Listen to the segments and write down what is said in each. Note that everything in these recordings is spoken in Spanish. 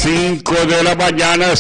5 de la mañana,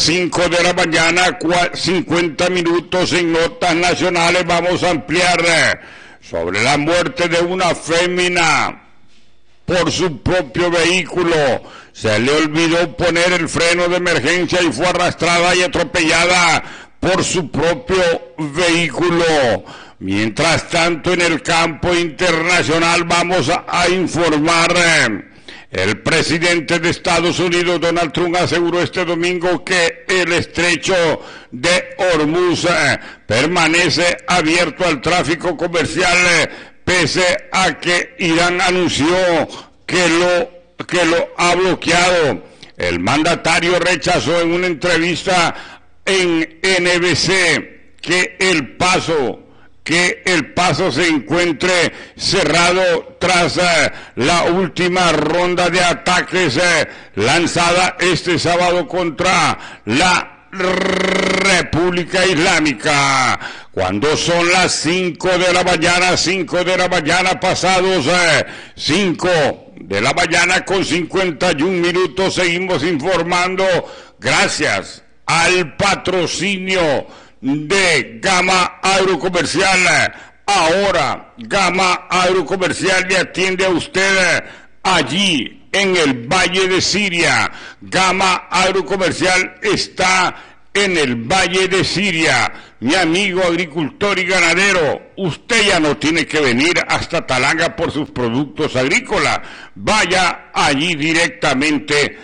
50 minutos en Notas Nacionales. Vamos a ampliar sobre la muerte de una fémina por su propio vehículo. Se le olvidó poner el freno de emergencia y fue arrastrada y atropellada por su propio vehículo. Mientras tanto, en el campo internacional vamos a informar. El presidente de Estados Unidos, Donald Trump, aseguró este domingo que el estrecho de Hormuz permanece abierto al tráfico comercial, pese a que Irán anunció que lo ha bloqueado. El mandatario rechazó en una entrevista en NBC que el paso se encuentre cerrado tras la última ronda de ataques lanzada este sábado contra la República Islámica. Cuando son las 5 de la mañana pasados 5 de la mañana con 51 minutos, seguimos informando gracias al patrocinio de Gama Agrocomercial. Ahora Gama Agrocomercial le atiende a usted allí en el Valle de Siria. Gama Agrocomercial está en el Valle de Siria. Mi amigo agricultor y ganadero, usted ya no tiene que venir hasta Talanga por sus productos agrícolas. Vaya allí directamente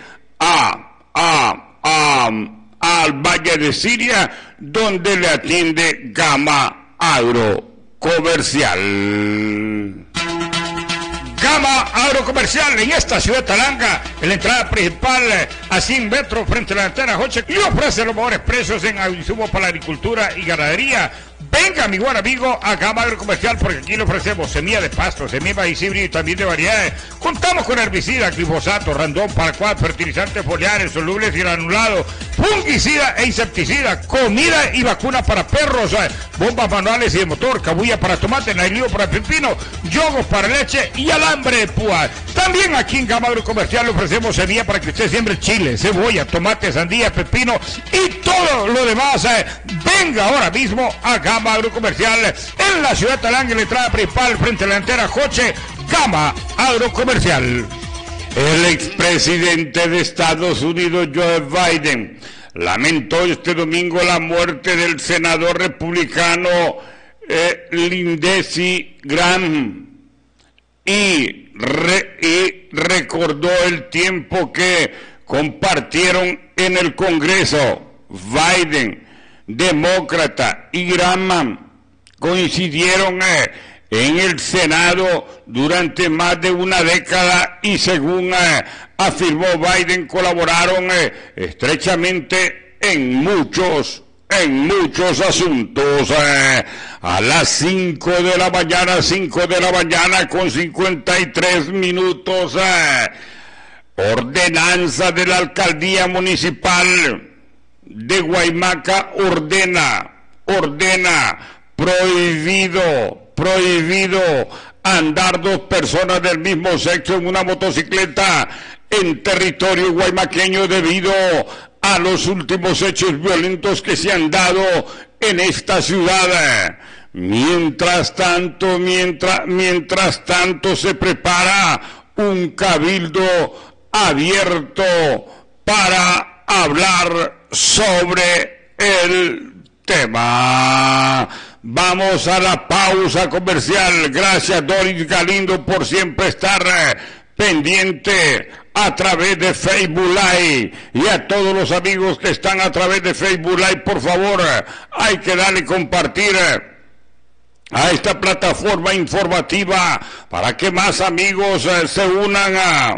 al Valle de Siria, donde le atiende Gama Agrocomercial. Gama Agrocomercial en esta ciudad de Talanga, en la entrada principal a 100 metros frente a la antena Joche, y ofrece los mejores precios en insumos para la agricultura y ganadería. Venga, mi buen amigo, a Gama Agrocomercial, porque aquí le ofrecemos semilla de pasto, semilla de maíz híbrido y también de variedades. Contamos con herbicida, glifosato, randón, paraquat, fertilizantes foliares, solubles y granulados, fungicida e insecticida, comida y vacuna para perros, bombas manuales y de motor, cabulla para tomate, nailío para pepino, yogos para leche y alambre de púa. También aquí en Gama Agrocomercial le ofrecemos semilla para que usted siembre chile, cebolla, tomate, sandía, pepino y todo lo demás. Venga ahora mismo a Gama Agrocomercial en la ciudad de Talanga, en la entrada principal frente a la antena Joche. Gama Agrocomercial. El expresidente de Estados Unidos, Joe Biden, lamentó este domingo la muerte del senador republicano Lindsey Graham y recordó el tiempo que compartieron en el Congreso. Biden, demócrata, y Graham coincidieron en el Senado durante más de una década y, según afirmó Biden, colaboraron estrechamente en muchos asuntos. A las 5 de la mañana con 53 minutos, ordenanza de la alcaldía municipal de Guaymaca ordena prohibido andar dos personas del mismo sexo en una motocicleta en territorio guaymaqueño debido a los últimos hechos violentos que se han dado en esta ciudad. Mientras tanto se prepara un cabildo abierto para hablar sobre el tema. Vamos a la pausa comercial. Gracias, Doris Galindo, por siempre estar pendiente a través de Facebook Live. Y a todos los amigos que están a través de Facebook Live, por favor, hay que darle compartir a esta plataforma informativa para que más amigos se unan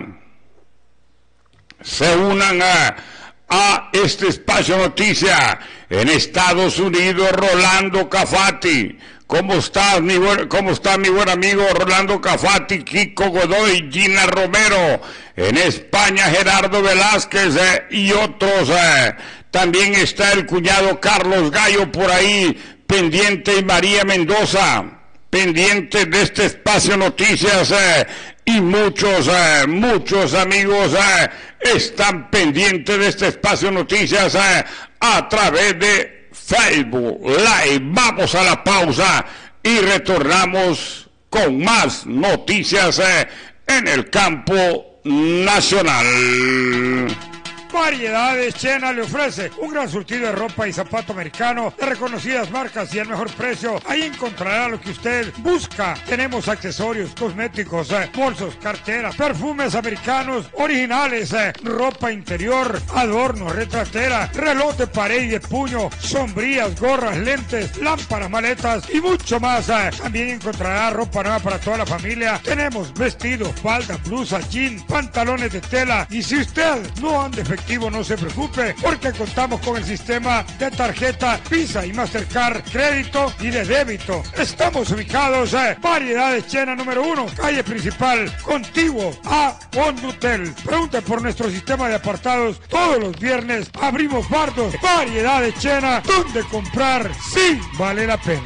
a este espacio noticia. En Estados Unidos, Rolando Cafati. ¿Cómo está mi buen amigo Rolando Cafati, Kiko Godoy, Gina Romero? En España, Gerardo Velázquez y otros. También está el cuñado Carlos Gallo por ahí, pendiente, y María Mendoza, pendiente de este espacio noticias, y muchos amigos están pendientes de este espacio noticias a través de Facebook Live. Vamos a la pausa y retornamos con más noticias en el campo nacional. Variedades Chena le ofrece un gran surtido de ropa y zapato americano de reconocidas marcas y al mejor precio. Ahí encontrará lo que usted busca. Tenemos accesorios, cosméticos, bolsos, carteras, perfumes americanos originales, ropa interior, adornos, retratera, reloj de pared y de puño, sombrillas, gorras, lentes, lámparas, maletas y mucho más. También encontrará ropa nueva para toda la familia. Tenemos vestidos, faldas, blusas, jeans, pantalones de tela. Y si usted no anda efectivo, no se preocupe, porque contamos con el sistema de tarjeta Visa y Mastercard, crédito y de débito. Estamos ubicados Variedades Chena número 1, calle principal, contiguo a Hondutel. Pregunte por nuestro sistema de apartados. Todos los viernes abrimos bardos. Variedades Chena, donde comprar sí vale la pena.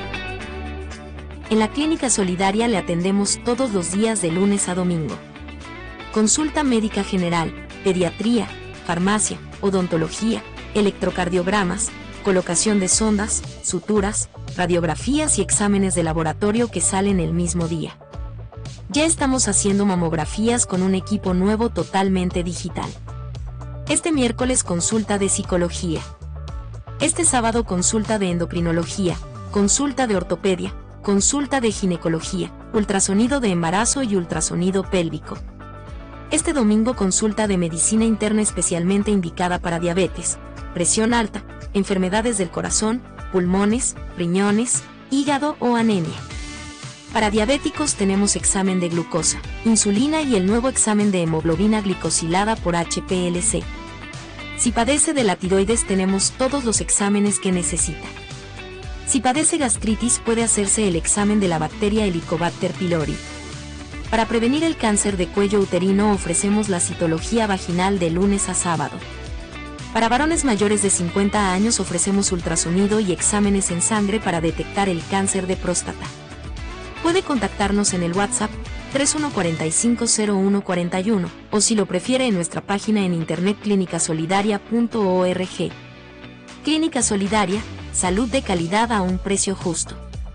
En la Clínica Solidaria le atendemos todos los días de lunes a domingo. Consulta médica general, pediatría, farmacia, odontología, electrocardiogramas, colocación de sondas, suturas, radiografías y exámenes de laboratorio que salen el mismo día. Ya estamos haciendo mamografías con un equipo nuevo totalmente digital. Este miércoles consulta de psicología. Este sábado consulta de endocrinología, consulta de ortopedia, consulta de ginecología, ultrasonido de embarazo y ultrasonido pélvico. Este domingo consulta de medicina interna especialmente indicada para diabetes, presión alta, enfermedades del corazón, pulmones, riñones, hígado o anemia. Para diabéticos tenemos examen de glucosa, insulina y el nuevo examen de hemoglobina glicosilada por HPLC. Si padece de la tiroides tenemos todos los exámenes que necesita. Si padece gastritis puede hacerse el examen de la bacteria Helicobacter pylori. Para prevenir el cáncer de cuello uterino ofrecemos la citología vaginal de lunes a sábado. Para varones mayores de 50 años ofrecemos ultrasonido y exámenes en sangre para detectar el cáncer de próstata. Puede contactarnos en el WhatsApp 31450141 o si lo prefiere en nuestra página en internet clinicasolidaria.org. Clínica Solidaria, salud de calidad a un precio justo.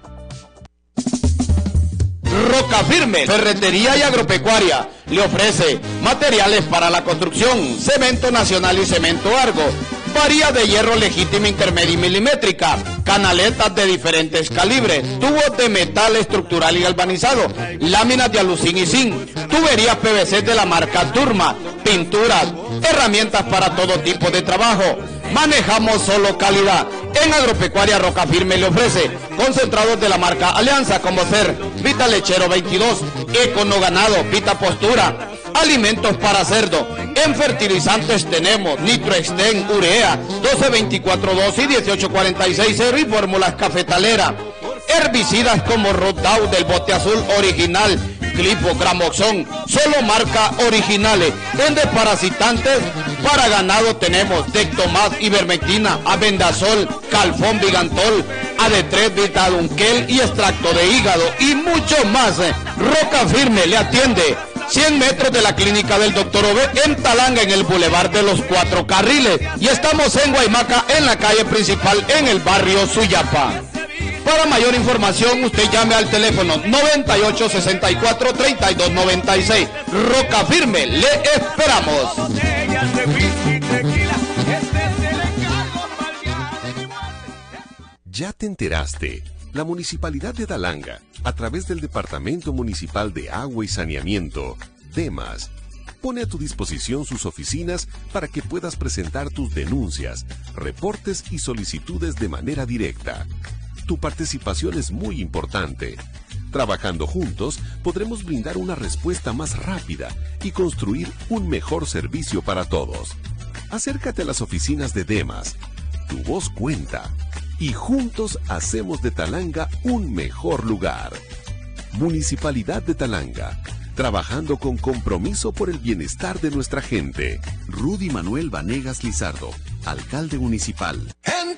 Roca Firme, ferretería y agropecuaria, le ofrece materiales para la construcción, cemento nacional y cemento Argo, varillas de hierro legítima intermedia y milimétrica, canaletas de diferentes calibres, tubos de metal estructural y galvanizado, láminas de alucín y zinc, tuberías PVC de la marca Turma, pinturas, herramientas para todo tipo de trabajo. Manejamos solo calidad. En Agropecuaria Roca Firme le ofrece concentrados de la marca Alianza como ser Vita Lechero 22, Econo Ganado, Vita Postura, alimentos para cerdo. En fertilizantes tenemos Nitroexten, Urea, 1224-2 y 1846-0 y fórmulas cafetalera. Herbicidas como Rodout del bote azul original, Clipo, Gramoxón, solo marca originales. En desparasitantes para ganado tenemos Dectomas, Ivermectina, Abendazol, Calfón, Vigantol, AD3, Vitadunquel y extracto de hígado y mucho más. Roca Firme le atiende 100 metros de la clínica del Dr. Ove en Talanga, en el Boulevard de los Cuatro Carriles, y estamos en Guaymaca, en la calle principal, en el barrio Suyapa. Para mayor información, usted llame al teléfono 9864-3296. Roca Firme, le esperamos. ¿Ya te enteraste? La Municipalidad de Talanga, a través del Departamento Municipal de Agua y Saneamiento, DEMAS, pone a tu disposición sus oficinas para que puedas presentar tus denuncias, reportes y solicitudes de manera directa. Tu participación es muy importante. Trabajando juntos, podremos brindar una respuesta más rápida y construir un mejor servicio para todos. Acércate a las oficinas de DEMAS. Tu voz cuenta. Y juntos hacemos de Talanga un mejor lugar. Municipalidad de Talanga. Trabajando con compromiso por el bienestar de nuestra gente. Rudy Manuel Vanegas Lizardo, alcalde municipal.